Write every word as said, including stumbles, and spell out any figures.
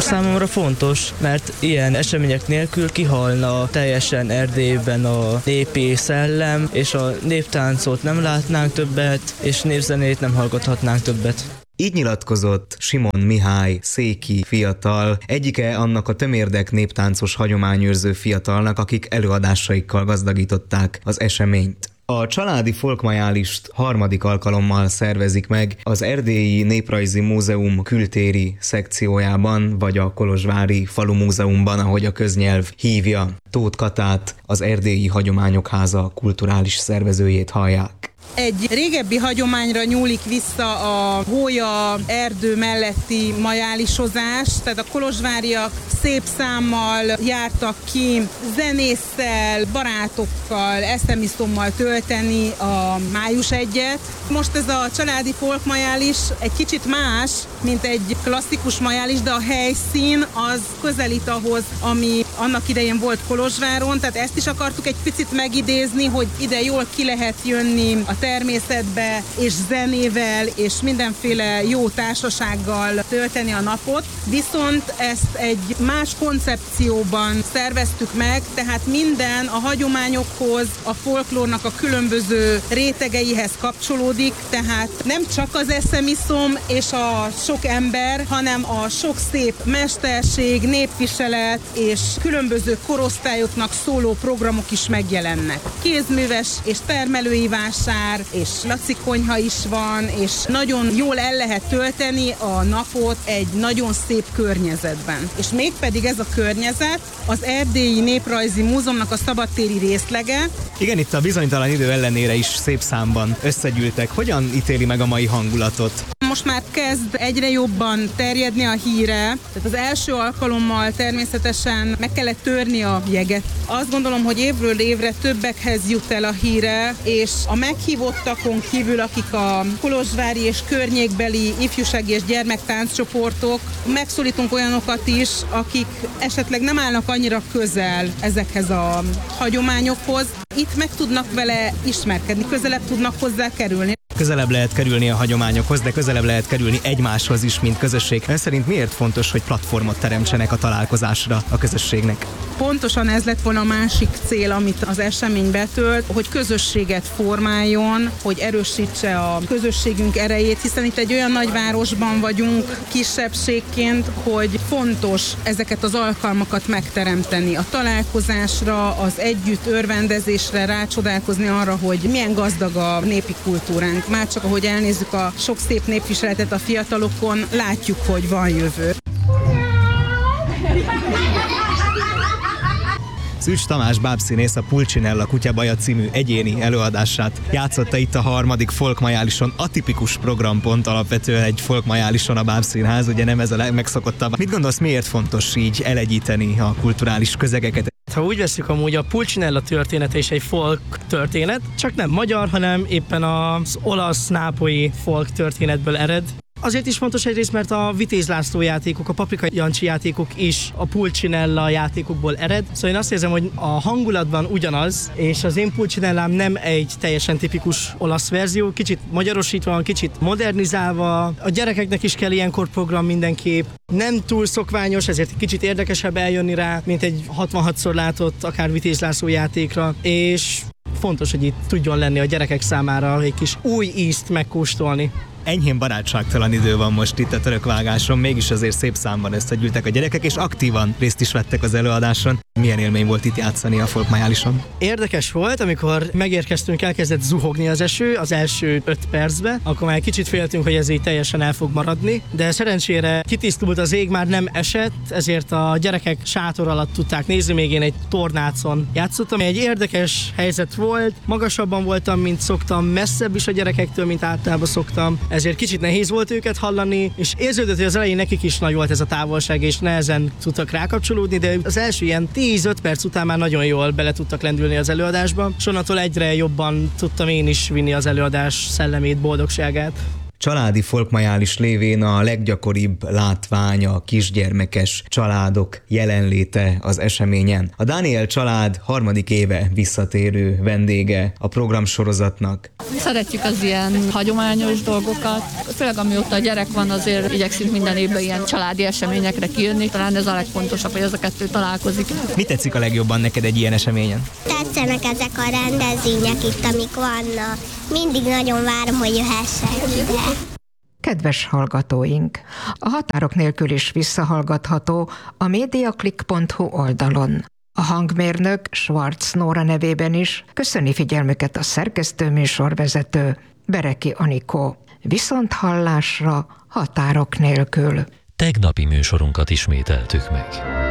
Számomra fontos, mert ilyen események nélkül kihalna teljesen Erdélyben a népi szellem, és a néptáncot nem látnánk többet, és népzenét nem hallgathatnánk többet. Így nyilatkozott Simon Mihály széki fiatal, egyike annak a tömérdek néptáncos hagyományőrző fiatalnak, akik előadásaikkal gazdagították az eseményt. A családi folkmajálist harmadik alkalommal szervezik meg az Erdélyi Néprajzi Múzeum kültéri szekciójában, vagy a Kolozsvári Falumúzeumban, ahogy a köznyelv hívja. Tóth Katát, az Erdélyi Hagyományok Háza kulturális szervezőjét hallják. Egy régebbi hagyományra nyúlik vissza a gólya erdő melletti majálisozás, tehát a kolozsváriak szép számmal jártak ki, zenésszel, barátokkal, eszemisztommal tölteni a május egyet. Most ez a családi folkmajális egy kicsit más, mint egy klasszikus majális, de a helyszín az közelít ahhoz, ami annak idején volt Kolozsváron, tehát ezt is akartuk egy picit megidézni, hogy ide jól ki lehet jönni a természetbe, és zenével, és mindenféle jó társasággal tölteni a napot. Viszont ezt egy más koncepcióban szerveztük meg, tehát minden a hagyományokhoz, a folklórnak a különböző rétegeihez kapcsolódik, tehát nem csak az eszemiszom és a sok ember, hanem a sok szép mesterség, népviselet és különböző korosztályoknak szóló programok is megjelennek. Kézműves és termelői vásár, és Laci konyha is van, és nagyon jól el lehet tölteni a napot egy nagyon szép környezetben. És mégpedig ez a környezet az Erdélyi Néprajzi Múzeumnak a szabadtéri részlege. Igen, itt a bizonytalan idő ellenére is szép számban összegyűltek. Hogyan ítéli meg a mai hangulatot? Most már kezd egyre jobban terjedni a híre, tehát az első alkalommal természetesen meg kellett törni a jeget. Azt gondolom, hogy évről évre többekhez jut el a híre, és a meghívottakon kívül, akik a kolozsvári és környékbeli ifjúsági és gyermektánccsoportok, megszólítunk olyanokat is, akik esetleg nem állnak annyira közel ezekhez a hagyományokhoz. Itt meg tudnak vele ismerkedni, közelebb tudnak hozzá kerülni. Közelebb lehet kerülni a hagyományokhoz, de közelebb lehet kerülni egymáshoz is, mint közösség. Ön szerint miért fontos, hogy platformot teremtsenek a találkozásra a közösségnek? Pontosan ez lett volna a másik cél, amit az esemény betölt, hogy közösséget formáljon, hogy erősítse a közösségünk erejét, hiszen itt egy olyan nagyvárosban vagyunk kisebbségként, hogy fontos ezeket az alkalmakat megteremteni. A találkozásra, az együtt örvendezésre, rácsodálkozni arra, hogy milyen gazdag a népi kultúránk. Már csak ahogy elnézzük a sok szép népviseletet a fiatalokon, látjuk, hogy van jövő. Szűcs Tamás bábszínész a Pulcinella Kutyabaja című egyéni előadását játszotta itt a harmadik folkmajálison. Atipikus programpont alapvetően egy folkmajálison a bábszínház, ugye nem ez a legmegszokottabb. Mit gondolsz, miért fontos így elegyíteni a kulturális közegeket? Ha úgy veszük, amúgy a Pulcinella története is egy folk történet, csak nem magyar, hanem éppen az olasz-nápolyi folk történetből ered. Azért is fontos egyrészt, mert a Vitéz László játékok, a Paprika Jancsi játékok is a Pulcinella játékokból ered. Szóval én azt érzem, hogy a hangulatban ugyanaz, és az én Pulcinellám nem egy teljesen tipikus olasz verzió, kicsit magyarosítva, kicsit modernizálva. A gyerekeknek is kell ilyenkor program mindenképp. Nem túl szokványos, ezért kicsit érdekesebb eljönni rá, mint egy hatvanhatszor látott akár Vitéz László játékra, és fontos, hogy itt tudjon lenni a gyerekek számára egy kis új ízt megkóstolni. Enyhén barátságtalan idő van most itt a törökvágáson, mégis azért szép számban összegyűltek a gyerekek, és aktívan részt is vettek az előadáson. Milyen élmény volt itt játszani a folkmajálison? Érdekes volt, amikor megérkeztünk, elkezdett zuhogni az eső az első öt percben, akkor már kicsit féltünk, hogy ez így teljesen el fog maradni, de szerencsére kitisztult az ég, már nem esett, ezért a gyerekek sátor alatt tudták nézni, még én egy tornácon játszottam. Egy érdekes helyzet volt, magasabban voltam, mint szoktam, messzebb is a gyerekektől, mint általában szoktam, ezért kicsit nehéz volt őket hallani, és érződött, hogy az elején nekik is nagy volt ez a távolság, és nehezen tudtak rákapcsolódni, de az első ilyen tíz-öt perc után már nagyon jól bele tudtak lendülni az előadásba, és onnantól egyre jobban tudtam én is vinni az előadás szellemét, boldogságát. Családi folkmajális lévén a leggyakoribb látvány a kisgyermekes családok jelenléte az eseményen. A Dániel család harmadik éve visszatérő vendége a programsorozatnak. Szeretjük az ilyen hagyományos dolgokat, főleg amióta a gyerek van, azért igyekszünk minden évben ilyen családi eseményekre kijönni, talán ez a legfontosabb, hogy ez a kettő találkozik. Mi tetszik a legjobban neked egy ilyen eseményen? Tetszenek ezek a rendezvények itt, amik vannak. Mindig nagyon várom, hogy jöhessek ide. Kedves hallgatóink! A Határok nélkül is visszahallgatható a mediaclick pont hu oldalon. A hangmérnök Schwarz Nóra nevében is köszöni figyelmüket a szerkesztő műsorvezető Bereki Anikó. Viszont hallásra Határok nélkül. Tegnapi műsorunkat ismételtük meg.